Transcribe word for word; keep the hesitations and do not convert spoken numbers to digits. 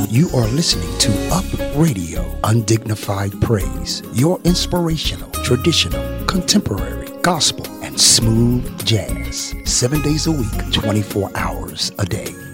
You are listening to Up Radio, Undignified Praise, your inspirational, traditional, contemporary, gospel, and smooth jazz. Seven days a week, twenty-four hours a day.